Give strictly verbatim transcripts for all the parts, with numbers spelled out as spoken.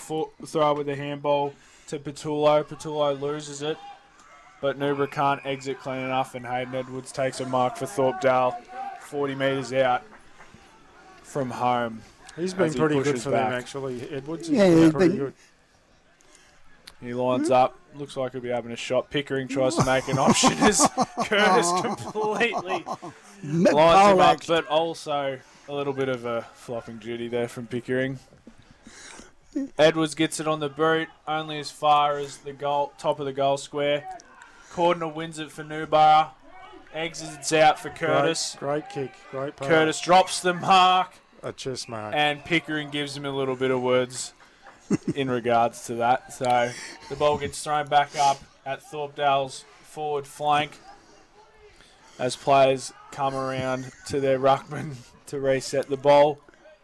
foot throw with a handball to Petullo. Petullo loses it, but Newborough can't exit clean enough, and Hayden Edwards takes a mark for Thorpedale, forty metres out from home. He's been he pretty good for back. them, actually. Edwards has Yeah, been he's pretty been- good. He lines up. Looks like he'll be having a shot. Pickering tries to make an option as Curtis completely lines him up, but also a little bit of a flopping duty there from Pickering. Edwards gets it on the boot, only as far as the goal, top of the goal square. Cordner wins it for Newborough. Exits out for Curtis. Great, great kick. Great pass. Curtis drops the mark, A chest mark. and Pickering gives him a little bit of words in regards to that. So the ball gets thrown back up at Thorpedale's forward flank as players come around to their ruckman to reset the ball.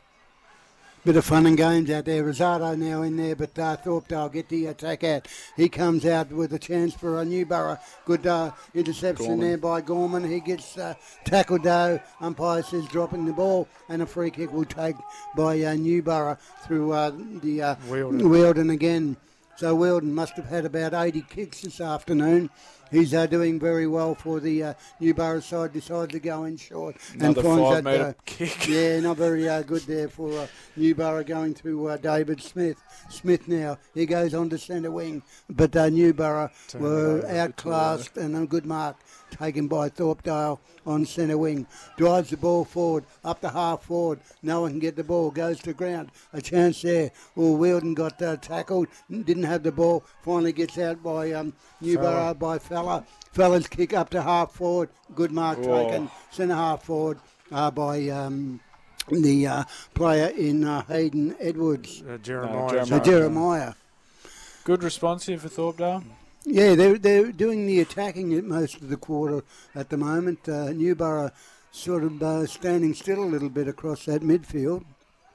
Bit of fun and games out there. Rosado now in there, but uh, Thorpedale get the attack out. He comes out with a chance for a Newborough. Good uh, interception Gorman. there by Gorman. He gets uh, tackled though. Umpire says dropping the ball, and a free kick will take by uh, Newborough through uh, the uh, Weldon. Weldon again. So Weldon must have had about eighty kicks this afternoon. He's uh, doing very well for the uh, Newborough side. Decides to go in short Another and finds five that. metre Uh, kick. yeah, not very uh, good there for uh, Newborough going to uh, David Smith. Smith now, he goes on to centre wing, but uh, Newborough Turn were it over. outclassed and a good mark taken by Thorpedale on centre wing. Drives the ball forward, up the half forward. No one can get the ball, goes to ground. A chance there. Well, Weldon got uh, tackled, didn't have the ball, finally gets out by um, Newborough, Fella. by Fella. Fella's kick up to half forward, good mark Whoa. taken. Centre half forward uh, by um, the uh, player in uh, Hayden Edwards. Uh, Jeremiah. No, So Jeremiah. Jeremiah. Good response here for Thorpedale. Yeah, they're, they're doing the attacking at most of the quarter at the moment. Uh, Newborough sort of uh, standing still a little bit across that midfield.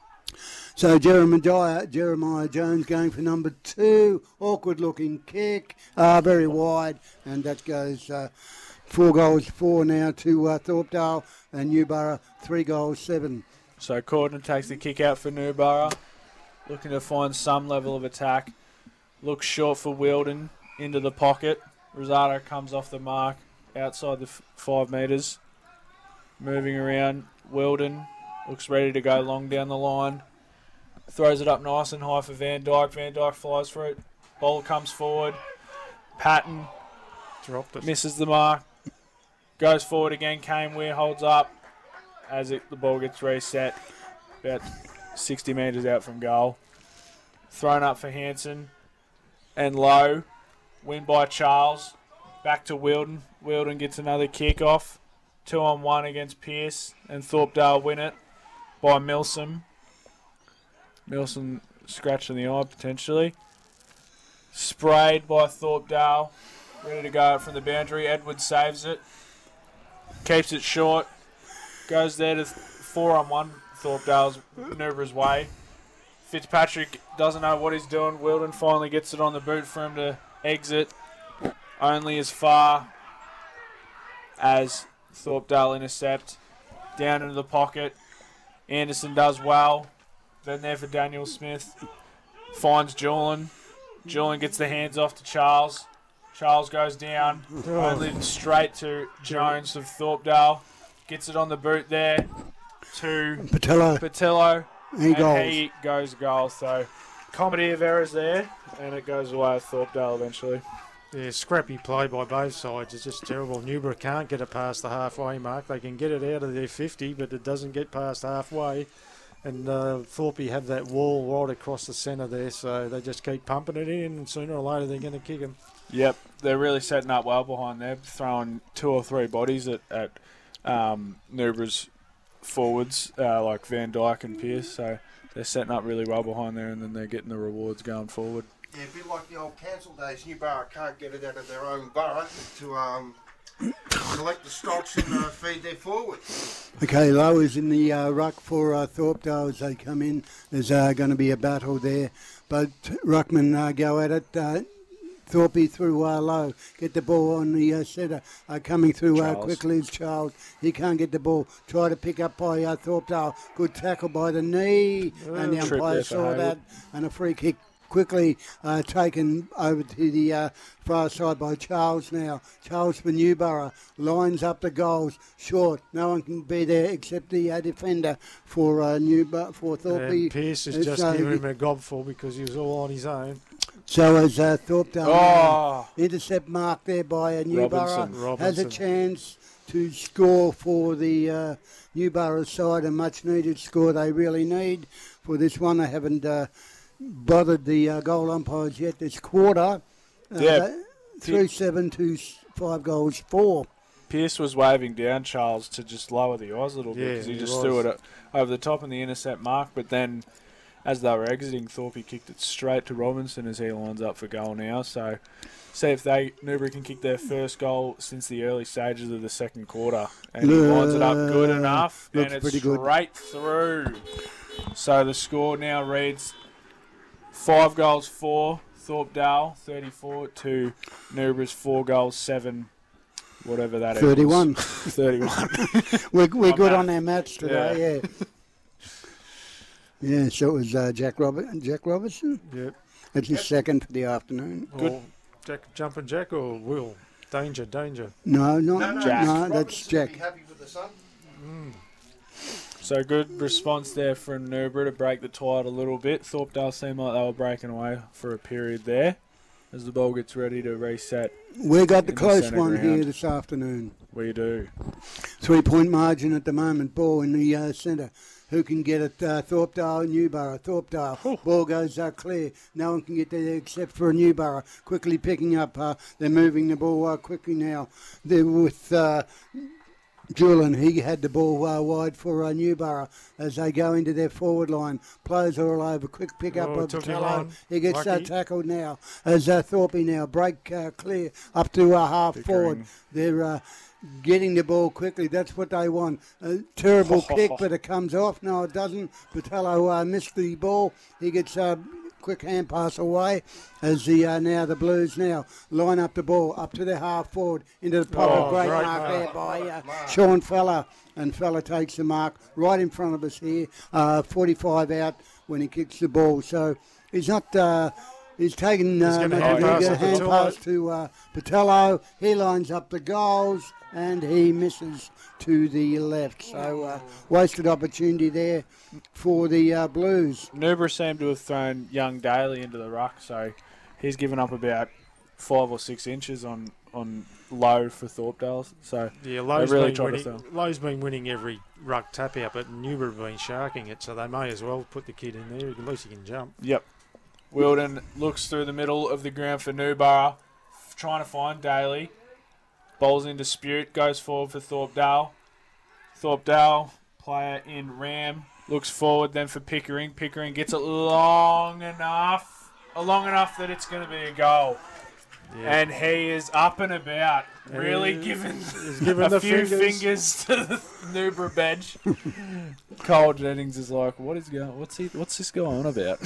So Jeremiah, Jeremiah Jones going for number two. Awkward looking kick. Uh, very wide. And that goes uh, four goals, four now to uh, Thorpedale. And Newborough, three goals, seven. So Cordner takes the kick out for Newborough, looking to find some level of attack. Looks short for Weldon into the pocket. Rosado comes off the mark outside the f- five metres. Moving around, Weldon looks ready to go long down the line. Throws it up nice and high for Van Dyke. Van Dyke flies for it. Ball comes forward. Patton Dropped it. misses the mark. Goes forward again. Kane Weir holds up as it, the ball gets reset. About sixty metres out from goal. Thrown up for Hanson. And low. Win by Charles. Back to Weldon. Weldon gets another kick off. Two on one against Pearce. And Thorpedale win it by Milsom. Milsom scratching the eye potentially. Sprayed by Thorpedale. Ready to go out from the boundary. Edwards saves it. Keeps it short. Goes there to four on one. Thorpedale's Newborough's way. Fitzpatrick doesn't know what he's doing. Weldon finally gets it on the boot for him to exit. Only as far as Thorpedale intercept. Down into the pocket. Anderson does well. Then there for Daniel Smith. Finds Julian. Julian gets the hands off to Charles. Charles goes down. Only straight to Jones of Thorpedale. Gets it on the boot there to Patello, Patillo. he and goals. he goes goal. So comedy of errors there. And it goes away with Thorpedale eventually. Yeah, scrappy play by both sides. It's just terrible. Newborough can't get it past the halfway mark. They can get it out of their fifty, but it doesn't get past halfway. And uh, Thorpe have that wall right across the centre there, so they just keep pumping it in, and sooner or later they're going to kick them. Yep, they're really setting up well behind there, throwing two or three bodies at, at um, Newborough's forwards, uh, like Van Dyke and Pearce. So they're setting up really well behind there, and then they're getting the rewards going forward. Yeah, a bit like the old council days. Newborough can't get it out of their own borough to um, collect the stocks and uh, feed their forwards. Okay, Low is in the uh, ruck for uh, Thorpedale as they come in. There's uh, going to be a battle there. But Ruckman uh, go at it. Uh, Thorpe through uh, Low. Get the ball on the uh, centre. Uh, coming through uh, Charles. quickly is Charles. He can't get the ball. Try to pick up by uh, Thorpedale. Good tackle by the knee. Oh, and the trip umpire there for saw Hayward. that. And a free kick quickly uh, taken over to the uh, far side by Charles now. Charles for Newborough lines up the goals short. No one can be there except the uh, defender for uh, Newborough for Thorpe. And Pearce is Uh, just so giving he- him a gobful because he was all on his own. So as uh, Thorpe uh, Oh, intercept mark there by uh, Newborough Robinson. has a Robinson. chance to score for the uh, Newborough side, a much needed score they really need for this one. They haven't uh, bothered the uh, goal umpires yet this quarter. Uh, Yeah. they- three seven to s- five goals four. Pierce was waving down Charles to just lower the odds a little bit Yeah, because he, he just was. threw it o- over the top in the intercept mark. But then, as they were exiting, Thorpe kicked it straight to Robinson as he lines up for goal now. So, see if they Newbury can kick their first goal since the early stages of the second quarter, and he lines it up good Uh, enough, looks and it's pretty good. straight through. So the score now reads five goals four. Thorpe Dale thirty-four to Newbury's four goals seven. Whatever that is. thirty-one. thirty-one. We're, we're On good that. on our match today, yeah. Yeah, so it was uh, Jack, Robert, Jack Robertson. Yep. That's his second for the afternoon. Good. Or Jack, Jumping Jack or Will? Danger, danger. No, not No, no, Jack. no, Robinson that's would Jack. Be happy with the sun. So good response there from Newbury to break the tide a little bit. Thorpedale seemed like they were breaking away for a period there as the ball gets ready to reset. We got the in the close centre one ground. here this afternoon. We do. Three-point margin at the moment. Ball in the uh, centre. Who can get it? Uh, Thorpedale, Newborough. Thorpedale. Ball goes uh, clear. No one can get there except for Newborough. Quickly picking up. Uh, they're moving the ball uh, quickly now. They're with uh, Julian. He had the ball uh, wide for uh, Newborough as they go into their forward line. Players are all over. Quick pick up Oh, of took him Tello. on. He gets uh, Lucky. tackled now as uh, Thorpe now break uh, clear up to uh, half Pickering. forward. They're uh, getting the ball quickly. That's what they want. A terrible kick, but it comes off. No, it doesn't. Patello uh, missed the ball. He gets a quick hand pass away as the uh, now the Blues now line up the ball up to their half forward into the pocket. Oh, great, great mark mark. there by uh, Sean Feller. And Feller takes the mark right in front of us here. Uh, forty-five out when he kicks the ball. So he's not... Uh, He's taken uh, gonna hand, hand pass a to hand Patello. pass to uh, Patello. He lines up the goals and he misses to the left. So uh, wasted opportunity there for the uh, Blues. Newbury seemed to have thrown young Daly into the ruck, so he's given up about five or six inches on, on low for Thorpedale. So Yeah, Lowe's, really been tried to winning, throw. Lowe's been winning every ruck tap out, but Newbury have been sharking it, so they may as well put the kid in there. At least he can jump. Yep. Wilden looks through the middle of the ground for Newborough, f- trying to find Daly. Ball's in dispute, goes forward for Thorpedale. Thorpedale, player in Ram, looks forward then for Pickering. Pickering gets it long enough, uh, long enough that it's going to be a goal. Yeah. And he is up and about, really Uh, giving he's giving a the few fingers. fingers to the Newborough bench. Cole Jennings is like, "What is going? What's he? What's this guy on about?"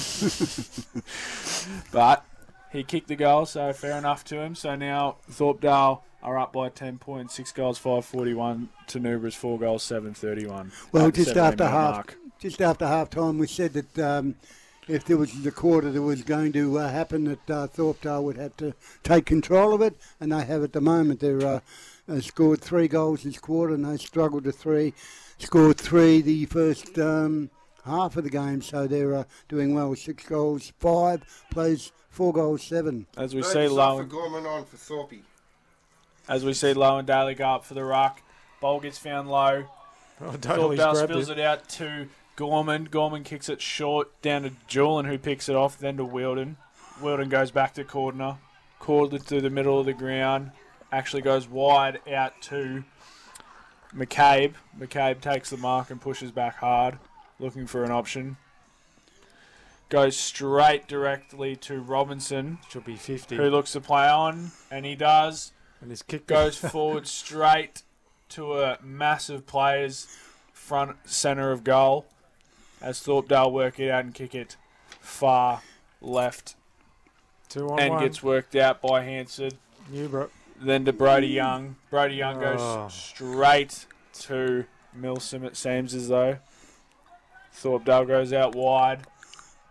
But he kicked the goal, so fair enough to him. So now Thorpedale are up by ten points, six goals, five forty-one to Newborough's four goals, seven thirty-one. Well, at the just after seventy minute half, mark. just after half time, we said that um, if there was the quarter that was going to uh, happen, that uh, Thorpedale would have to take control of it, and they have at the moment. They're uh, uh, scored three goals this quarter, and they struggled to three. Scored three the first um, half of the game, so they're uh, doing well. Six goals, five plays four goals, seven. As we Third see is off low, for and, Gorman on for Thorpe. as we see low and Daly go up for the ruck. Ball gets found low. Oh, Daly's Thorpedale grabbed spills it. it out to Gorman. Gorman kicks it short down to Julian, who picks it off, then to Wilden. Wilden goes back to Cordner. Cordner to the middle of the ground. Actually goes wide out to McCabe. McCabe takes the mark and pushes back hard, looking for an option. Goes straight directly to Robinson, Should be fifty. who looks to play on, and he does. And his kick Goes forward straight to a massive player's front centre of goal as Thorpedale work it out and kick it far left two on and one. gets worked out by Hansard. Newborough. Then to Brody Young. Brody Young goes Oh. straight to Milsim, it seems as though. Thorpedale goes out wide.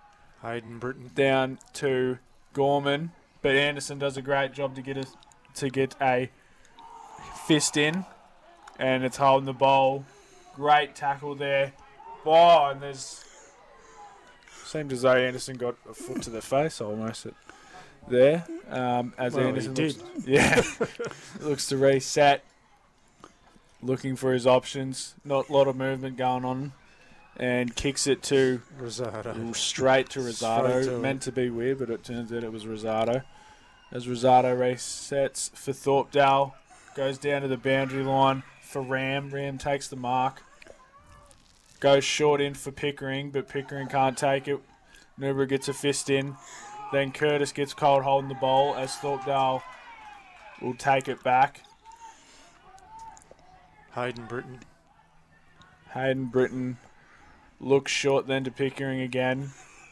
Hayden Britton. down to Gorman, but Anderson does a great job to get a, to get a fist in, and it's holding the ball. Great tackle there. Oh, and there's seemed as though Anderson got a foot to the face almost at there. Um, as Well, Anderson he looks, did. yeah, looks to reset, looking for his options. Not a lot of movement going on, and kicks it to Rosado. straight to Rosado. Straight to Meant to be weird, but it turns out it was Rosado. As Rosado resets for Thorpedale, goes down to the boundary line for Ram. Ram takes the mark. Goes short in for Pickering, but Pickering can't take it. Nubra gets a fist in. Then Curtis gets cold holding the ball as Thorpedale will take it back. Hayden Britton. Hayden Britton looks short then to Pickering again.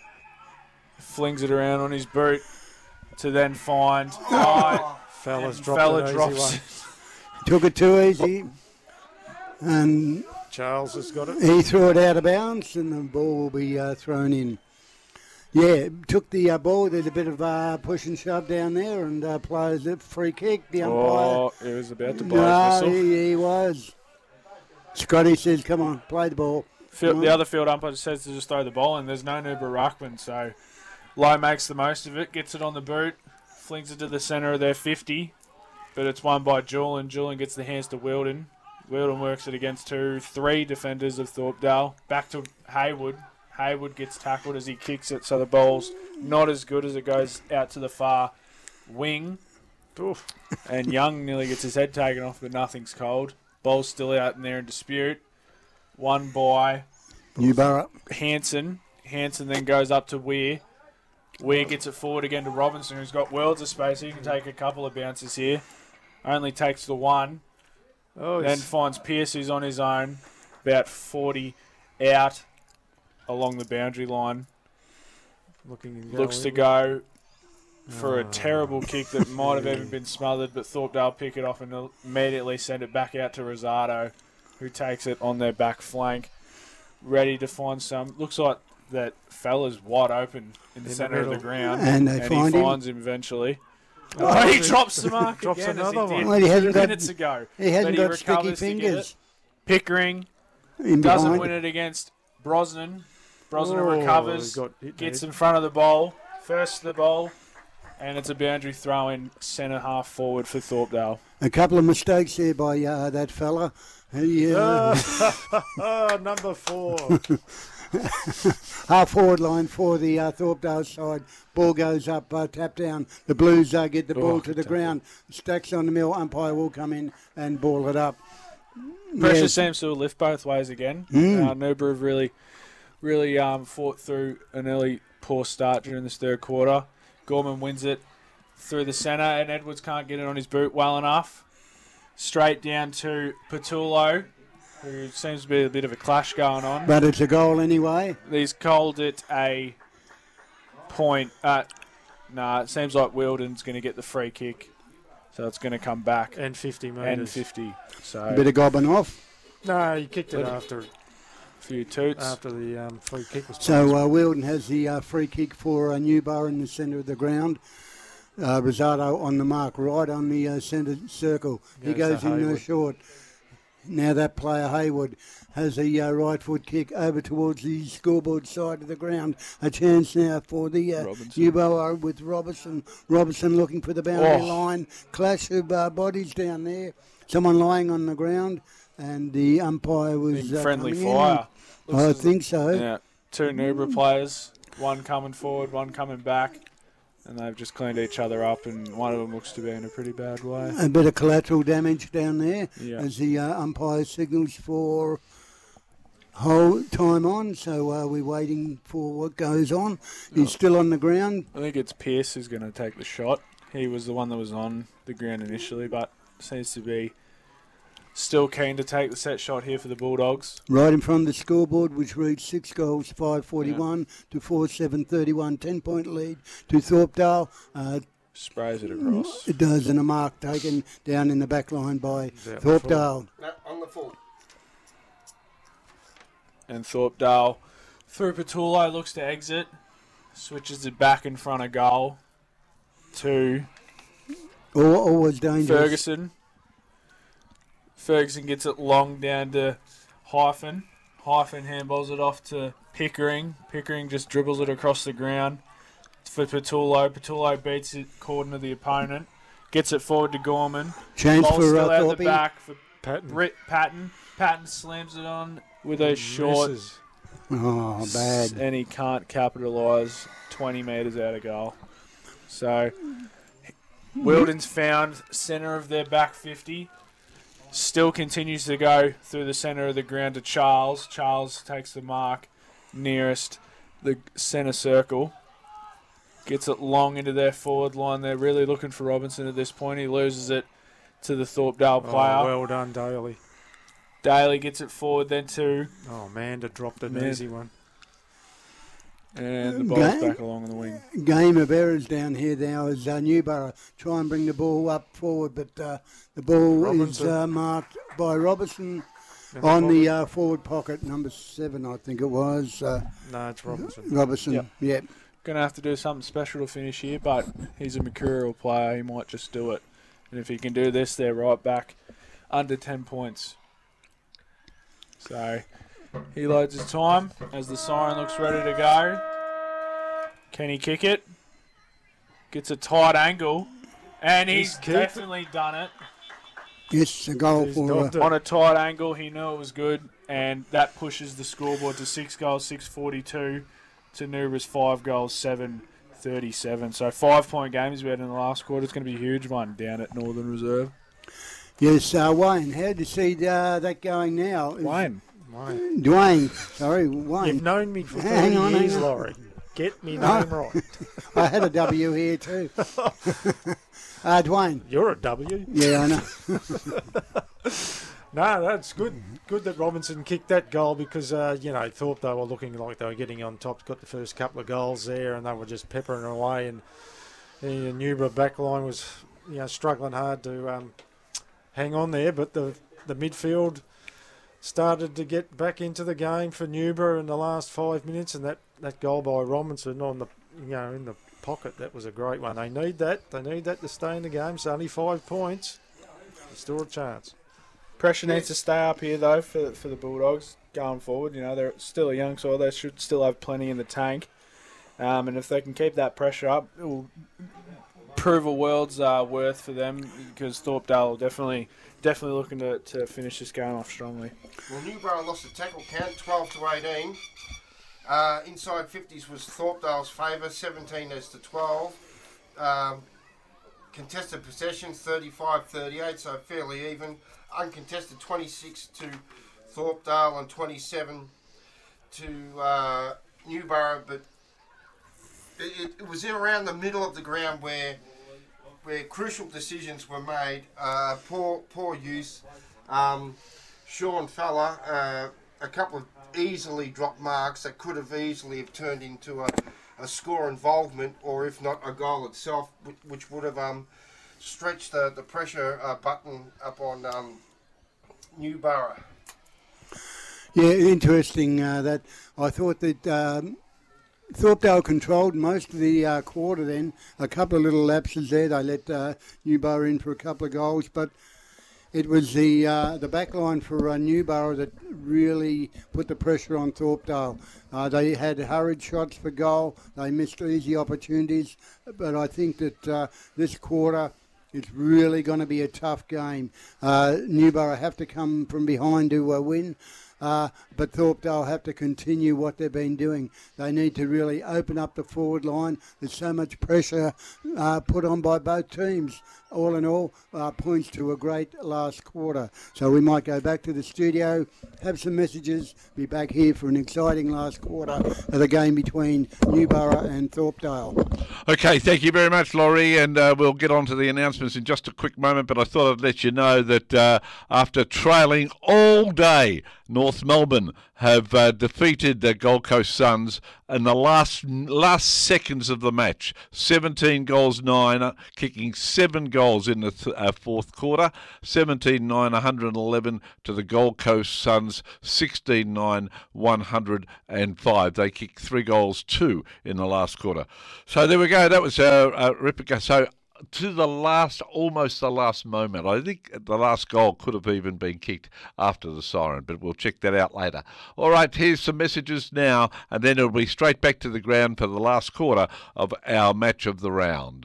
Flings it around on his boot to then find. Oh, Fella's and dropped Fella an easy drops one. it. Took it too easy. And Charles has got it. he threw it out of bounds, and the ball will be uh, thrown in. Yeah, took the uh, ball. There's a bit of uh, push and shove down there, and uh, plays a free kick. The umpire. Oh, he was about to blow No, his whistle. he, he was. Scotty says, come on, play the ball. Field, the other field umpire says to just throw the ball in. There's no Nubra Ruckman, so Lowe makes the most of it, gets it on the boot, flings it to the centre of their fifty, but it's won by Julian. Julian gets the hands to Wilden. Wilden works it against two, three defenders of Thorpedale. Back to Haywood. Haywood gets tackled as he kicks it, so the ball's not as good as it goes out to the far wing. Oof. And Young nearly gets his head taken off, but nothing's cold. Ball's still out in there in dispute. One by Newborough. Hanson. Hanson then goes up to Weir. Weir gets it forward again to Robinson, who's got worlds of space. He can take a couple of bounces here. Only takes the one. Oh, Then he's- finds Pierce, who's on his own, about forty out along the boundary line. looking and Looks to going. go for a Oh. terrible kick that might have even been smothered, but Thorpedale pick it off and immediately send it back out to Rosado, who takes it on their back flank, ready to find some. Looks like that fella's wide open in the the centre of the middle. ground, And they find he him. finds him eventually. Oh, Oh, he he drops the mark drops again another as he one. did Well, he hasn't got- minutes ago. He hasn't but he got sticky recovers to get fingers. it. Pickering In doesn't behind. win it against Brosnan. Brosnan Oh, recovers, he got hit gets there. in front of the ball, first the ball, and it's a boundary throw in centre half forward for Thorpedale. A couple of mistakes there by uh, that fella. He, uh, Oh, number four. half forward line for the uh, Thorpedale side. Ball goes up, uh, tap down. The Blues uh, get the ball Oh, to the good tackle. ground. Stacks on the mill. Umpire will come in and ball it up. Pressure Yes. seems to lift both ways again. Mm. Uh, Nubra have really, really um, fought through an early poor start during this third quarter. Gorman wins it through the centre, and Edwards can't get it on his boot well enough. Straight down to Patullo, who seems to be a bit of a clash going on. But it's a goal anyway. He's called it a point. Uh, nah, it seems like Wilden's going to get the free kick, so it's going to come back and fifty and metres. fifty. So A bit of gobbing off. No, he kicked it But- after a few toots. after the um, free kick was So placed. uh, Wilden has the uh, free kick for uh, Newborough in the centre of the ground. Uh, Rosado on the mark, right on the uh, centre circle. he Goes goes to in uh, Hayward. short. Now that player Haywood has a uh, right foot kick over towards the scoreboard side of the ground. A chance now for the uh, Robinson. Newborough with Robertson. Robertson looking for the boundary Oh. line. Clash of uh, bodies down there. Someone lying on the ground, and the umpire was Big uh, friendly coming in. fire. Looks I as- think so. Yeah, two Nubra players, one coming forward, one coming back, and they've just cleaned each other up, and one of them looks to be in a pretty bad way. A bit of collateral damage down there Yeah. as the uh, umpire signals for whole time on. So uh, we're waiting for what goes on. He's still on the ground. I think it's Pierce who's going to take the shot. He was the one that was on the ground initially, but seems to be still keen to take the set shot here for the Bulldogs. Right in front of the scoreboard, which reads six goals, five forty-one to four seven thirty-one, ten point lead to Thorpedale. Uh, Sprays it across. it does, and a mark taken down in the back line by He's out the Thorpedale. No, on the full. And Thorpedale through Patullo looks to exit. switches it back in front of goal to Al- Always dangerous. Ferguson. Ferguson gets it long down to Hyphen. Hyphen handballs it off to Pickering. Pickering just dribbles it across the ground for Patullo. Patullo beats it according to the opponent. Gets it forward to Gorman. Chance Ball's for still uh, out the Thorpe. back for Patton. Britt Patton. Patton slams it on with a short, Misses. Oh, bad. and he can't capitalise twenty metres out of goal. So, Wilden's found centre of their back fifty. Still continues to go through the centre of the ground to Charles. Charles takes the mark nearest the centre circle. Gets it long into their forward line. They're really looking for Robinson at this point. He loses it to the Thorpedale player. Oh, well done, Daly. Daly gets it forward then to, Oh, Manda dropped an Man. easy one. and the ball's Game- back along the wing. Game of errors down here now as uh, Newborough try and bring the ball up forward, but uh, the ball Robinson. is uh, marked by Robertson In on the pocket. uh, forward pocket, number seven, I think it was. Uh, No, it's Robinson. Robertson, Yep. yep. Going to have to do something special to finish here, but he's a mercurial player. He might just do it. And if he can do this, they're right back under ten points. So he loads his time as the siren looks ready to go. Can he kick it? Gets a tight angle. And he's, He's kicked it. definitely done it. Yes, a goal He's for dogged uh, it. On a tight angle, he knew it was good. And that pushes the scoreboard to six goals, six forty-two. To Nubra's five goals, seven thirty-seven. So five-point games we had in the last quarter. It's going to be a huge one down at Northern Reserve. Yes, uh, Wayne. How do you see uh, that going now? Is- Wayne. Mate, Dwayne. Sorry, you've Wayne. known me for Hang thirty on, hang years, on. Laurie. Get me Oh. name right. I had a W here too. uh, Dwayne. You're a W. Yeah, I know. No, that's good. Good that Robinson kicked that goal because, uh, you know, Thorpe, they were looking like they were getting on top, got the first couple of goals there, and they were just peppering away. And the Newborough backline was, you know, struggling hard to um, hang on there. But the, the midfield started to get back into the game for Newborough in the last five minutes, and that, that goal by Robinson on the, you know, in the pocket, that was a great one. They need that. They need that to stay in the game. It's only five points. There's still a chance. Pressure needs to stay up here, though, for, for the Bulldogs going forward. You know, they're still a young side. They should still have plenty in the tank. Um, and if they can keep that pressure up, it will prove a world's uh, worth for them because Thorpedale are definitely, definitely looking to, to finish this game off strongly. Well, Newborough lost the tackle count, twelve to eighteen. Uh, inside fifties was Thorpedale's favour, seventeen as to twelve. Um, contested possession, thirty-five thirty-eight, so fairly even. Uncontested, twenty-six to Thorpedale and twenty-seven to uh, Newborough, but it, it was in around the middle of the ground where where crucial decisions were made. Uh, poor poor use. Um, Sean Fella, uh, a couple of easily dropped marks that could have easily have turned into a, a score involvement, or if not a goal itself, which, which would have um, stretched the, the pressure uh, button up on um, Newborough. Yeah, interesting uh, that I thought that um, Thorpedale controlled most of the uh, quarter then. A couple of little lapses there. They let uh, Newborough in for a couple of goals, but it was the uh, the back line for uh, Newborough that really put the pressure on Thorpedale. Uh, they had hurried shots for goal. They missed easy opportunities, but I think that uh, this quarter it's really going to be a tough game. Uh, Newborough have to come from behind to uh, win. Uh, but Thorpedale have to continue what they've been doing. They need to really open up the forward line. There's so much pressure uh, put on by both teams. All in all, uh, points to a great last quarter. So we might go back to the studio, have some messages, be back here for an exciting last quarter of the game between Newborough and Thorpedale. Okay, thank you very much, Laurie, and uh, we'll get on to the announcements in just a quick moment, but I thought I'd let you know that uh, after trailing all day, North Melbourne have uh, defeated the Gold Coast Suns in the last last seconds of the match. seventeen goals nine, uh, kicking seven goals in the th- uh, fourth quarter. seventeen nine, one hundred eleven to the Gold Coast Suns, sixteen nine, one hundred five. They kicked three goals, two in the last quarter. So there we go. That was our uh, replica. So to the last, almost the last moment. I think the last goal could have even been kicked after the siren, but we'll check that out later. All right, here's some messages now, and then it'll be straight back to the ground for the last quarter of our match of the round.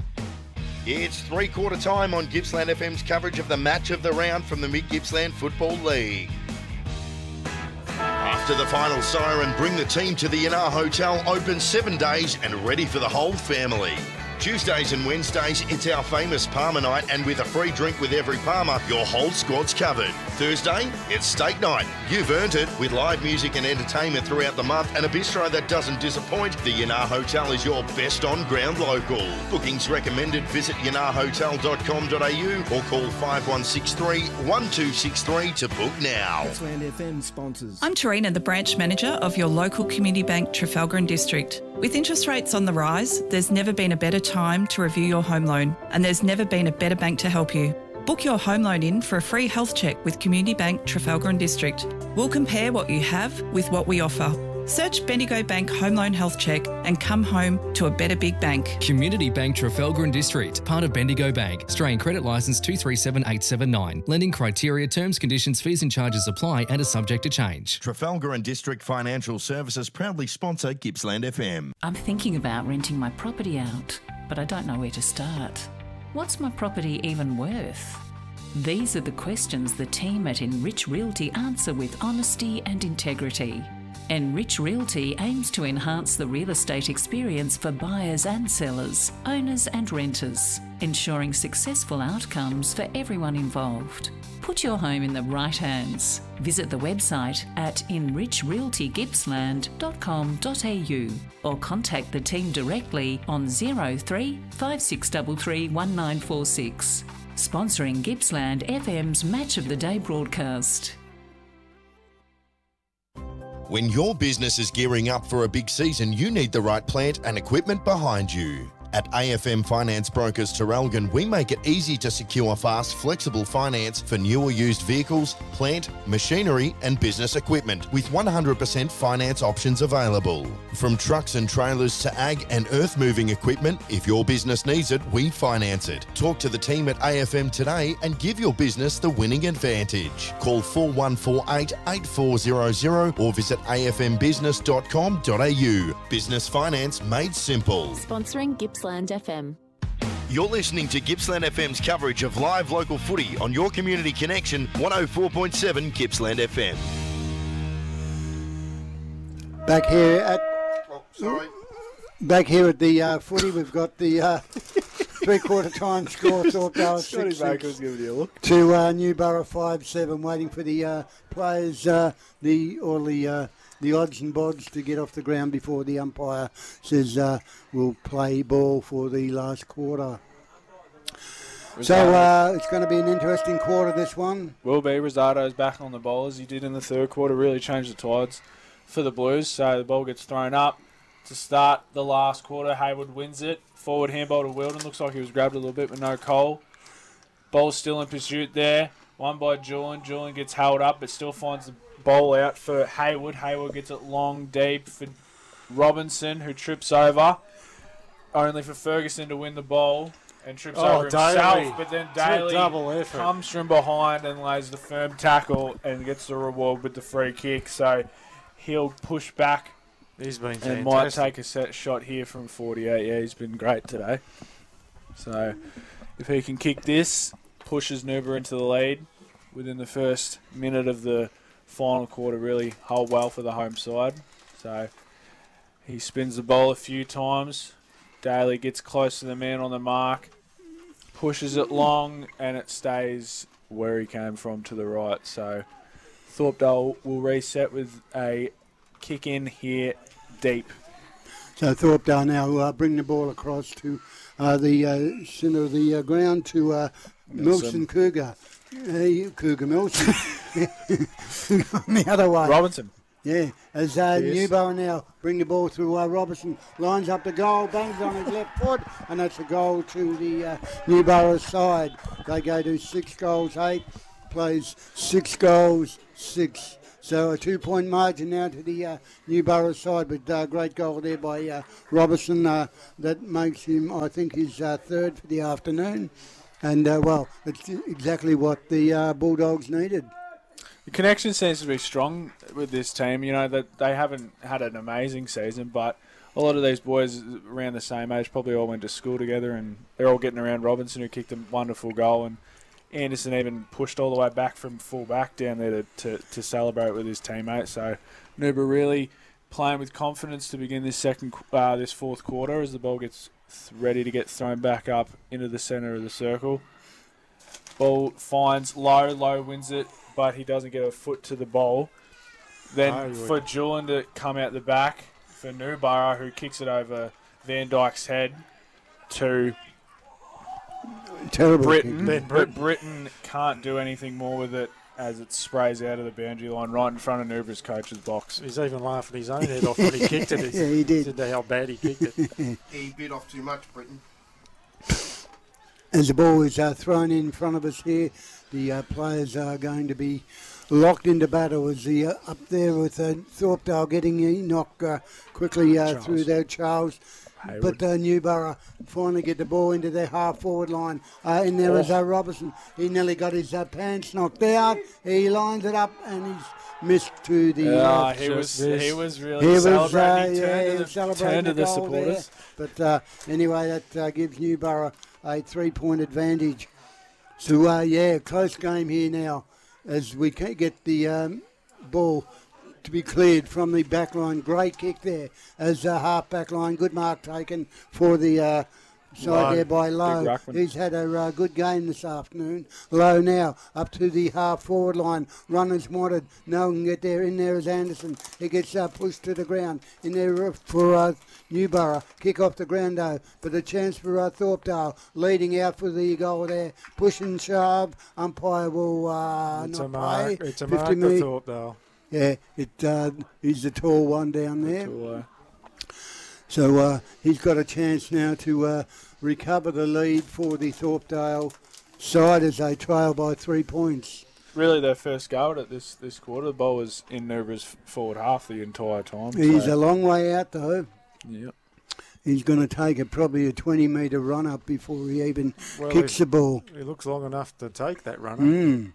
It's three-quarter time on Gippsland F M's coverage of the match of the round from the Mid-Gippsland Football League. After the final siren, bring the team to the Yanar Hotel, open seven days and ready for the whole family. Tuesdays and Wednesdays, it's our famous Palmer night, and with a free drink with every Palmer, your whole squad's covered. Thursday, it's steak night. You've earned it with live music and entertainment throughout the month, and a bistro that doesn't disappoint. The Yanar Hotel is your best on-ground local. Bookings recommended. Visit yanar hotel dot com dot a u or call five one six three, one two six three to book now. Gippsland F M sponsors. I'm Tarina, the branch manager of your local community bank, Trafalgar and District. With interest rates on the rise, there's never been a better time to review your home loan, and there's never been a better bank to help you. Book your home loan in for a free health check with Community Bank Trafalgar and District. We'll compare what you have with what we offer. Search Bendigo Bank Home Loan Health Check and come home to a better big bank. Community Bank Trafalgar and District, part of Bendigo Bank. Australian Credit Licence two three seven eight seven nine. Lending criteria, terms, conditions, fees and charges apply and are subject to change. Trafalgar and District Financial Services proudly sponsor Gippsland F M. I'm thinking about renting my property out, but I don't know where to start. What's my property even worth? These are the questions the team at Enrich Realty answer with honesty and integrity. Enrich Realty aims to enhance the real estate experience for buyers and sellers, owners and renters, ensuring successful outcomes for everyone involved. Put your home in the right hands. Visit the website at enrich realty gippsland dot com dot a u or contact the team directly on zero three five six three three one nine four six. Sponsoring Gippsland F M's Match of the Day broadcast. When your business is gearing up for a big season, you need the right plant and equipment behind you. At A F M Finance Brokers Terralgan, we make it easy to secure fast, flexible finance for new or used vehicles, plant, machinery and business equipment with one hundred percent finance options available. From trucks and trailers to ag and earth moving equipment, if your business needs it, we finance it. Talk to the team at A F M today and give your business the winning advantage. Call four one four eight, eight four zero zero or visit a f m business dot com dot a u. Business finance made simple. Sponsoring Gippsland F M. You're listening to Gippsland F M's coverage of live local footy on your community connection, one oh four point seven Gippsland F M. Back here at Oh, sorry. back here at the uh, footy, we've got the uh, three-quarter time score. Thorpedale Scotty six Baker was six giving you a look. to uh, Newborough five seven, waiting for the uh, players, uh, the or the uh, the odds and bods to get off the ground before the umpire says uh, we'll play ball for the last quarter. So uh, it's going to be an interesting quarter, this one. Will be. Rosato's back on the bowlers. He did in the third quarter, really changed the tides for the Blues. So the ball gets thrown up to start the last quarter. Hayward wins it. Forward handball to Wilden. Looks like he was grabbed a little bit with no Cole. Ball's still in pursuit there. One by Julian. Julian gets held up but still finds the bowl out for Hayward. Hayward gets it long, deep for Robinson, who trips over. Only for Ferguson to win the bowl and trips Oh, over Daly. himself. But then It's a Daly double effort. comes from behind and lays the firm tackle and gets the reward with the free kick. So he'll push back He's been and fantastic. might take a set shot here from forty-eight. Yeah, he's been great today. So if he can kick this, pushes Nuba into the lead within the first minute of the final quarter, really hold well for the home side. So he spins the ball a few times. Daly gets close to the man on the mark, pushes it long, and it stays where he came from to the right. So Thorpedale will reset with a kick in here deep. So Thorpedale now uh, bring the ball across to uh, the uh, centre of the uh, ground to uh, Milson. Milson Cougar. Uh, Cougar Milson. On the other way. Robinson. Yeah, as uh, Yes. Newborough now bring the ball through uh, Robertson, lines up the goal, bangs on his left foot, and that's a goal to the uh, Newborough side. They go to six goals, eight, plays six goals, six. So a two-point margin now to the uh, Newborough side, but uh, great goal there by uh, Robertson. Uh, that makes him, I think, his uh, third for the afternoon. And, uh, well, it's exactly what the uh, Bulldogs needed. The connection seems to be strong with this team. You know, that they haven't had an amazing season, but a lot of these boys around the same age probably all went to school together, and they're all getting around Robinson, who kicked a wonderful goal, and Anderson even pushed all the way back from full back down there to, to, to celebrate with his teammates. So Nuba really playing with confidence to begin this second, uh, this fourth quarter as the ball gets th- ready to get thrown back up into the centre of the circle. Ball finds Low, Low wins it, but he doesn't get a foot to the ball. Then Oh, you for would- Julian to come out the back for Newborough, who kicks it over Van Dyke's head to Terrible. Britain. Ben But Britton. Britain can't do anything more with it as it sprays out of the boundary line right in front of Newborough's coach's box. He's even laughing his own head off when he kicked it. Yeah, he did. Said how bad he kicked it. He bit off too much, Britain. As the ball is uh, thrown in front of us here, the uh, players are going to be locked into battle as the uh, up there with uh, Thorpedale getting Enoch uh, quickly uh, Charles. through there, Charles. Hayward. But uh, Newborough finally get the ball into their half-forward line. Uh, in there is uh, Robertson. He nearly got his uh, pants knocked out. He lines it up and he's missed to the... Yeah, uh, he was this. he was really he was, celebrating. uh, he yeah, turned he to the, was celebrating turned to the goal supporters. there. But uh, anyway, that uh, gives Newborough a three-point advantage. So, uh, yeah, close game here now as we can get the um, ball to be cleared from the back line. Great kick there as a half back line. Good mark taken for the uh, side Low. there by Big Lowe. ruckman. He's had a uh, good game this afternoon. Lowe now up to the half forward line. Runners wanted. No one can get there. In there is Anderson. He gets uh, pushed to the ground. In there for uh, Newborough. Kick off the ground though. But a chance for uh, Thorpedale leading out for the goal there. Push and shove. Umpire will uh, It's not a mark. play. It's a fifty mark to minute- Thorpedale. Yeah, it uh, he's the tall one down there. To, uh, So uh, he's got a chance now to uh, recover the lead for the Thorpedale side as they trail by three points. really their first go at it this, this quarter. The ball was in Newborough's forward half the entire time. He's so, a long way out though. yeah. He's going to take a, probably a twenty metre run up before he even Well, kicks the ball. He looks long enough to take that runner. Mm.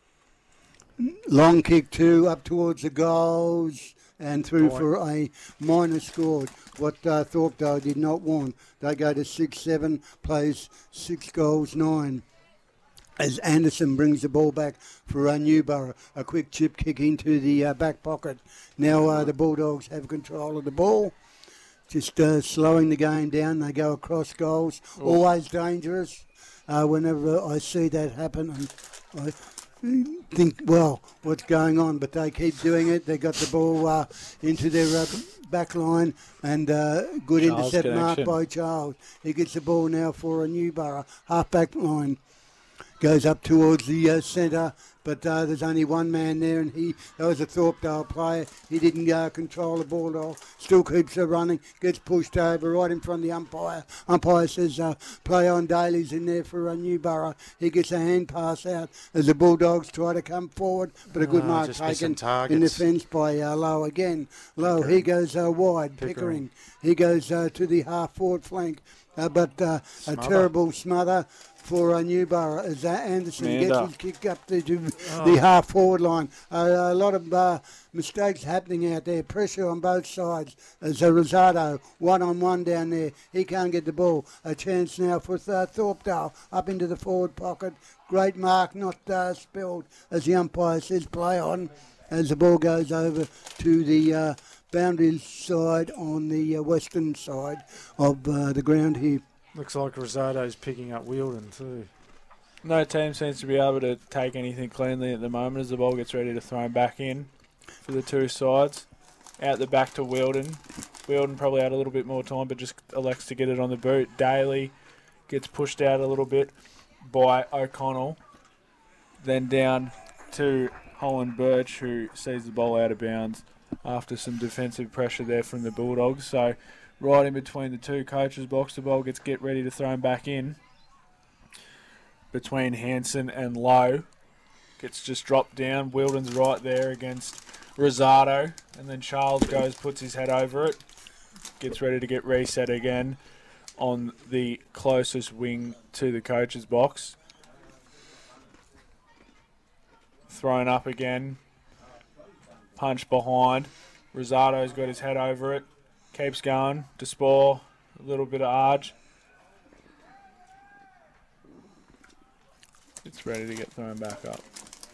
Long kick too, up towards the goals and through Point. for a minor scored. What uh, Thorpedale did not want. They go to six seven, plays six goals, nine. As Anderson brings the ball back for uh, Newborough. A quick chip kick into the uh, back pocket. Now uh, the Bulldogs have control of the ball. Just uh, slowing the game down. They go across goals. Always dangerous. Uh, whenever I see that happen, and I think, well, what's going on? But they keep doing it. They got the ball uh, into their uh, back line, and uh, good Charles intercept mark connection. by Charles. He gets the ball now for a Newborough half back line. Goes up towards the uh, centre, but uh, there's only one man there, and he that was a Thorpedale player. He didn't uh, control the ball at all. Still keeps her running, gets pushed over right in front of the umpire. Umpire says uh, play on. Daly's in there for a Newborough. He gets a hand pass out as the Bulldogs try to come forward, but a good Ah, mark just missing taken in targets. defence by uh, Lowe again. Lowe, he goes uh, wide. Pickering. Pickering. He goes uh, to the half forward flank, uh, but uh, a Smother. terrible smother for uh, Newborough as uh, Anderson Manda. gets his kick up to, to the half forward line. Uh, a lot of uh, mistakes happening out there. Pressure on both sides as uh, Rosado one on one down there. He can't get the ball. A chance now for uh, Thorpedale up into the forward pocket. Great mark, not uh, spilled as the umpire says play on. As the ball goes over to the uh, boundary side on the uh, western side of uh, the ground here. Looks like Rosado's picking up Wielden too. No team seems to be able to take anything cleanly at the moment as the ball gets ready to throw back in for the two sides. Out the back to Wielden. Wielden probably had a little bit more time, but just elects to get it on the boot. Daly gets pushed out a little bit by O'Connell. Then down to Holland Birch, who sees the ball out of bounds after some defensive pressure there from the Bulldogs. So right in between the two coaches' box, the ball gets get ready to throw him back in. Between Hanson and Lowe. Gets just dropped down. Wilden's right there against Rosado. And then Charles goes, puts his head over it. Gets ready to get reset again on the closest wing to the coach's box. Thrown up again. Punch behind. Rosado's got his head over it. Keeps going. Despore. A little bit of arge. It's ready to get thrown back up.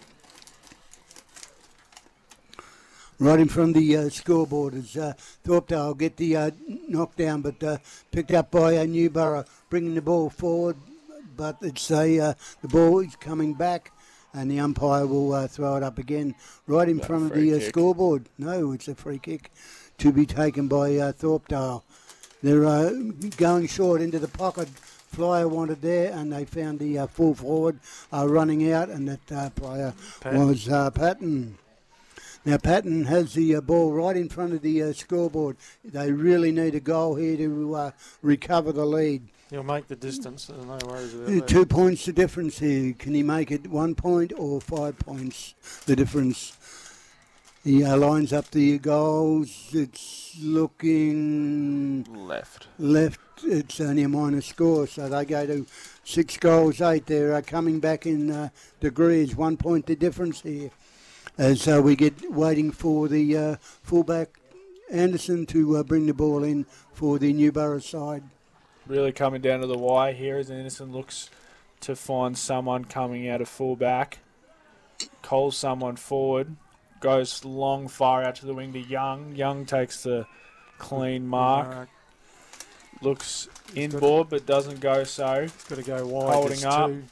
Right in front of the uh, scoreboard is uh, Thorpedale get the uh, knockdown, but uh, picked up by uh, Newborough, bringing the ball forward. But it's a uh, the ball is coming back, and the umpire will uh, throw it up again, right in front of the uh, scoreboard. No, it's a free kick to be taken by uh, Thorpedale. They're uh, going short into the pocket. Flyer wanted there, and they found the uh, full forward uh, running out, and that uh, player Patton. was uh, Patton. Now, Patton has the uh, ball right in front of the uh, scoreboard. They really need a goal here to uh, recover the lead. He'll make the distance. There's no worries about Uh, that. Two points the difference here. Can he make it one point or five points the difference? He uh, lines up the goals. It's looking... Left. Left. It's only a minor score, so they go to six goals, eight. They're uh, coming back in uh, degrees. One point the difference here. As uh, we get waiting for the uh, fullback Anderson to uh, bring the ball in for the Newborough side. Really coming down to the wire here as Anderson looks to find someone coming out of fullback. Calls someone forward. Goes long, far out to the wing to Young. Young takes the clean mark. Looks inboard but doesn't go so. Got to go wide. Holding up. Two.